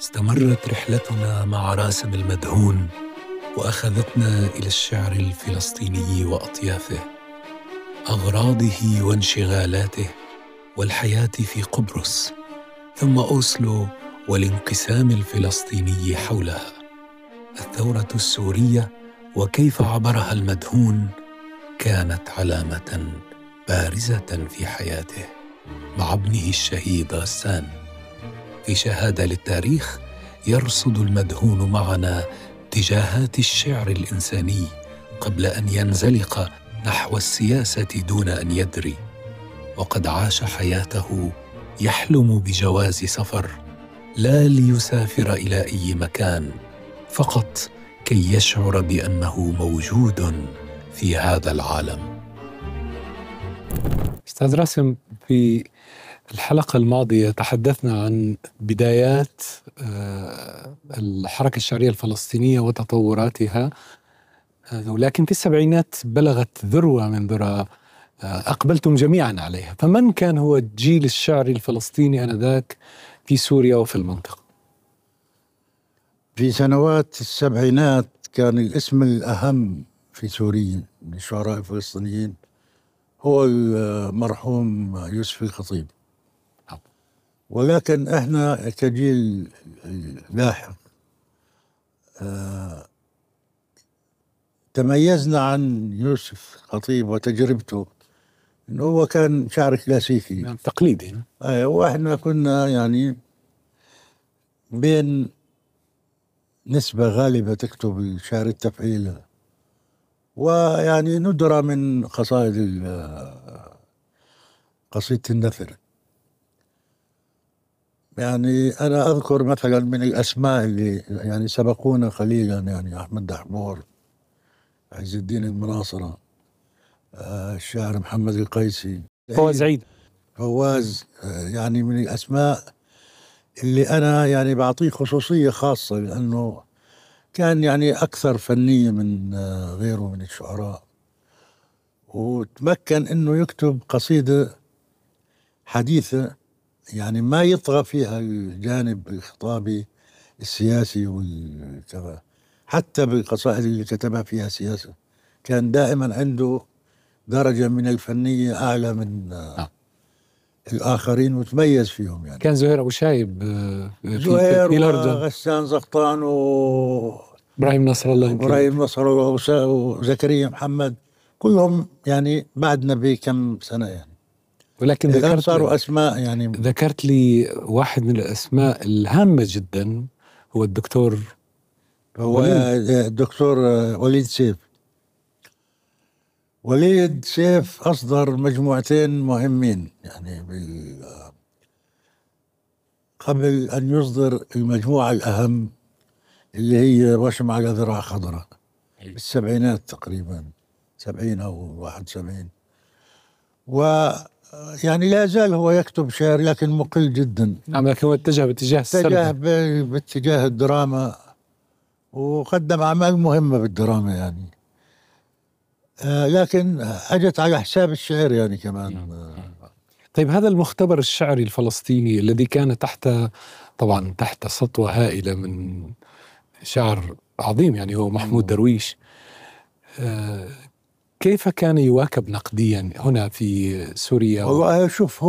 استمرت رحلتنا مع راسم المدهون وأخذتنا إلى الشعر الفلسطيني وأطيافه، أغراضه وانشغالاته، والحياة في قبرص، ثم أوسلو والانقسام الفلسطيني حولها، الثورة السورية وكيف عبرها المدهون كانت علامة بارزة في حياته مع ابنه الشهيد غسان. في شهادة للتاريخ يرصد المدهون معنا اتجاهات الشعر الإنساني قبل أن ينزلق نحو السياسة دون أن يدري، وقد عاش حياته يحلم بجواز سفر، لا ليسافر إلى أي مكان، فقط كي يشعر بأنه موجود في هذا العالم. أستاذ راسم، في الحلقة الماضية تحدثنا عن بدايات الحركة الشعرية الفلسطينية وتطوراتها، ولكن في السبعينات بلغت ذروة من ذرة أقبلتم جميعا عليها. فمن كان هو الجيل الشعري الفلسطيني آنذاك في سوريا وفي المنطقة؟ في سنوات السبعينات كان الاسم الأهم في سوريا من الشعراء الفلسطينيين هو المرحوم يوسف الخطيب، ولكن احنا كجيل لاحق تميزنا عن يوسف الخطيب وتجربته انه هو كان شعر كلاسيكي تقليدي. واحنا كنا يعني بين نسبة غالبة تكتب الشعر التفعيل، ويعني ندرة من قصيدة النثر. يعني أنا أذكر مثلا من الأسماء اللي يعني سبقونا قليلا، يعني أحمد دحبور، عز الدين المناصرة، الشاعر محمد القيسي، فواز عيد، يعني من الأسماء اللي أنا يعني بعطيه خصوصية خاصة، لأنه كان يعني أكثر فنية من غيره من الشعراء، وتمكن أنه يكتب قصيدة حديثة يعني ما يطغى فيها الجانب الخطابي السياسي والكذا. حتى بالقصائد اللي كتبها فيها سياسة كان دائما عنده درجة من الفنية أعلى من الآخرين، وتميز فيهم. يعني كان زهير أبو شايب زهير وغسان زغطان إبراهيم نصر الله وزكريا محمد، كلهم يعني بعدنا بكم سنة يعني، ولكن صاروا أسماء. يعني ذكرت لي واحد من الأسماء الهامة جدا، هو الدكتور وليد سيف. وليد سيف أصدر مجموعتين مهمين يعني قبل أن يصدر المجموعة الأهم اللي هي وشم على ذراع خضراء بالسبعينات تقريبا، 70 أو 71. ويعني لا زال هو يكتب شعر لكن مقل جدا. نعم، لكن هو اتجه باتجاه الدراما، وقدم أعمال مهمة بالدراما يعني، لكن أجت على حساب الشعر يعني كمان. طيب، هذا المختبر الشعري الفلسطيني الذي كان طبعا تحت سطوة هائلة من شعر عظيم، يعني هو محمود درويش، كيف كان يواكب نقديا هنا في سوريا؟ والله شوف،